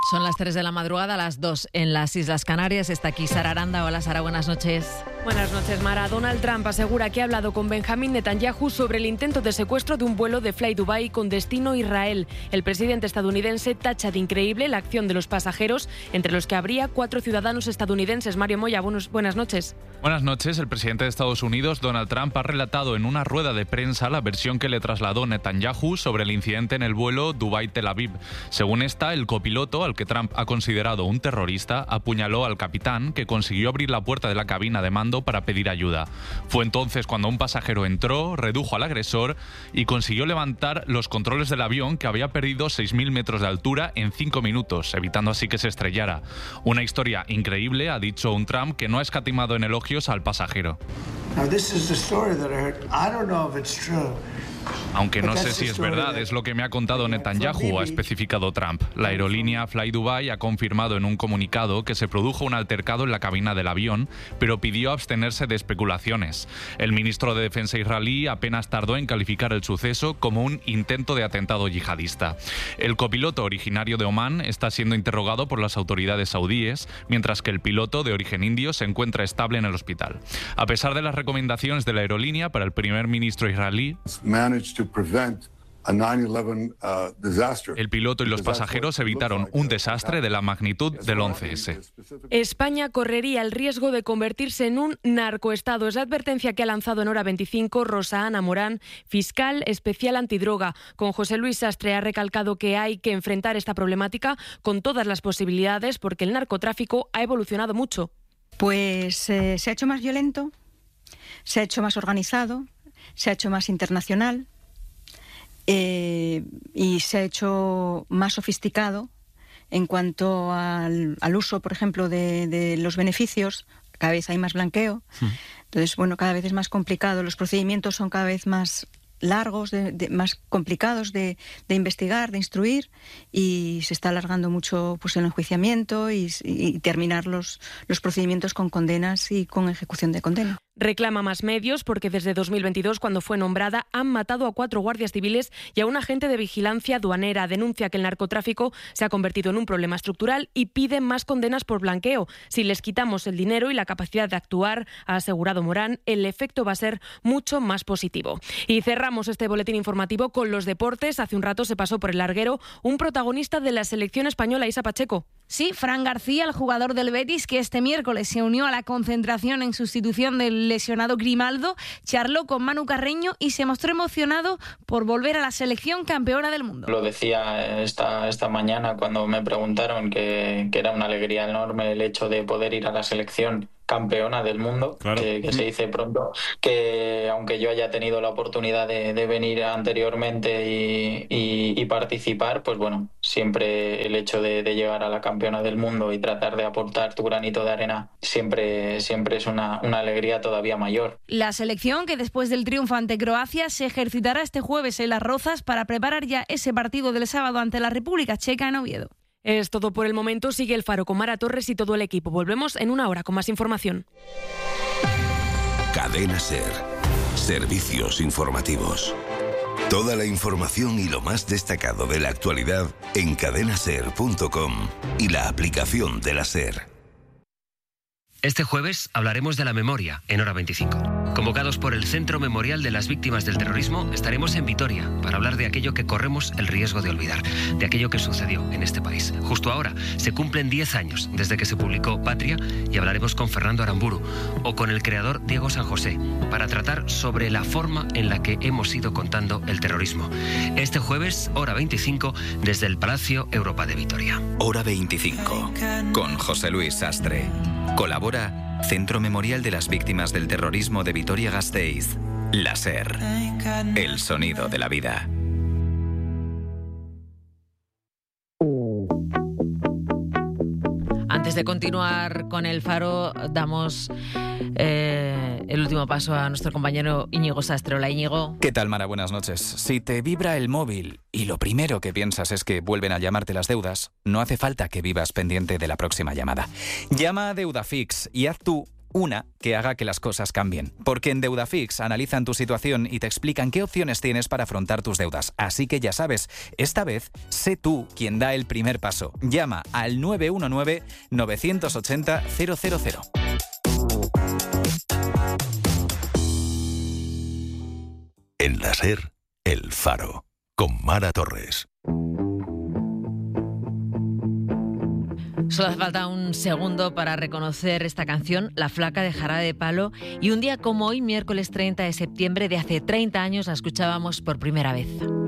Son las 3 de la madrugada, las 2 en las Islas Canarias. Está aquí Sara Aranda. Hola Sara, buenas noches. Buenas noches, Mara. Donald Trump asegura que ha hablado con Benjamín Netanyahu sobre el intento de secuestro de un vuelo de Fly Dubai con destino Israel. El presidente estadounidense tacha de increíble la acción de los pasajeros, entre los que habría 4 ciudadanos estadounidenses. Mario Moya, buenas noches. Buenas noches. El presidente de Estados Unidos, Donald Trump, ha relatado en una rueda de prensa la versión que le trasladó Netanyahu sobre el incidente en el vuelo Dubái-Tel Aviv. Según esta, el copiloto, al que Trump ha considerado un terrorista, apuñaló al capitán, que consiguió abrir la puerta de la cabina de mando para pedir ayuda. Fue entonces cuando un pasajero entró, redujo al agresor y consiguió levantar los controles del avión, que había perdido 6.000 metros de altura en 5 minutos, evitando así que se estrellara. Una historia increíble, ha dicho un Trump que no ha escatimado en elogios al pasajero. Aunque no sé si es verdad, es lo que me ha contado Netanyahu, ha especificado Trump. La aerolínea Fly Dubai ha confirmado en un comunicado que se produjo un altercado en la cabina del avión, pero pidió abstenerse de especulaciones. El ministro de Defensa israelí apenas tardó en calificar el suceso como un intento de atentado yihadista. El copiloto, originario de Omán, está siendo interrogado por las autoridades saudíes, mientras que el piloto, de origen indio, se encuentra estable en el hospital. A pesar de las recomendaciones de la aerolínea para el primer ministro israelí, el piloto y los pasajeros evitaron un desastre de la magnitud del 11S. España correría el riesgo de convertirse en un narcoestado. Es la advertencia que ha lanzado en Hora 25 Rosa Ana Morán, fiscal especial antidroga. Con José Luis Sastre ha recalcado que hay que enfrentar esta problemática con todas las posibilidades porque el narcotráfico ha evolucionado mucho. Pues se ha hecho más violento, se ha hecho más organizado, se ha hecho más internacional y se ha hecho más sofisticado en cuanto al uso, por ejemplo, de los beneficios. Cada vez hay más blanqueo. Entonces, cada vez es más complicado. Los procedimientos son cada vez más largos, más complicados de investigar, de instruir, y se está alargando mucho el enjuiciamiento y terminar los procedimientos con condenas y con ejecución de condena. Reclama más medios porque desde 2022, cuando fue nombrada, han matado a 4 guardias civiles y a un agente de vigilancia aduanera. Denuncia que el narcotráfico se ha convertido en un problema estructural y pide más condenas por blanqueo. Si les quitamos el dinero y la capacidad de actuar, ha asegurado Morán, el efecto va a ser mucho más positivo. Y cerramos este boletín informativo con los deportes. Hace un rato se pasó por el larguero un protagonista de la selección española, Isa Pacheco. Sí, Fran García, el jugador del Betis, que este miércoles se unió a la concentración en sustitución del lesionado Grimaldo, charló con Manu Carreño y se mostró emocionado por volver a la selección campeona del mundo. Lo decía esta mañana cuando me preguntaron que era una alegría enorme el hecho de poder ir a la selección campeona del mundo, claro. que se dice pronto, que aunque yo haya tenido la oportunidad de venir anteriormente y participar, pues siempre el hecho de llegar a la campeona del mundo y tratar de aportar tu granito de arena siempre es una alegría todavía mayor. La selección, que después del triunfo ante Croacia se ejercitará este jueves en Las Rozas para preparar ya ese partido del sábado ante la República Checa en Oviedo. Es todo por el momento. Sigue el Faro con Mara Torres y todo el equipo. Volvemos en una hora con más información. Cadena SER. Servicios informativos. Toda la información y lo más destacado de la actualidad en cadenaser.com y la aplicación de la SER. Este jueves hablaremos de la memoria en Hora 25. Convocados por el Centro Memorial de las Víctimas del Terrorismo, estaremos en Vitoria para hablar de aquello que corremos el riesgo de olvidar, de aquello que sucedió en este país. Justo ahora se cumplen 10 años desde que se publicó Patria y hablaremos con Fernando Aramburu o con el creador Diego San José para tratar sobre la forma en la que hemos ido contando el terrorismo. Este jueves, Hora 25, desde el Palacio Europa de Vitoria. Hora 25, con José Luis Sastre. Colabora Centro Memorial de las Víctimas del Terrorismo de Vitoria-Gasteiz. La SER. El sonido de la vida. Antes de continuar con el Faro, damos el último paso a nuestro compañero Íñigo Sastre. Hola, Íñigo. ¿Qué tal, Mara? Buenas noches. Si te vibra el móvil y lo primero que piensas es que vuelven a llamarte las deudas, no hace falta que vivas pendiente de la próxima llamada. Llama a Deudafix y haz tú una que haga que las cosas cambien. Porque en Deudafix analizan tu situación y te explican qué opciones tienes para afrontar tus deudas. Así que ya sabes, esta vez sé tú quien da el primer paso. Llama al 919-980-000. En la SER, El Faro, con Mara Torres. Solo hace falta un segundo para reconocer esta canción, La flaca de Jarabe de Palo, y un día como hoy, miércoles 30 de septiembre de hace 30 años, la escuchábamos por primera vez.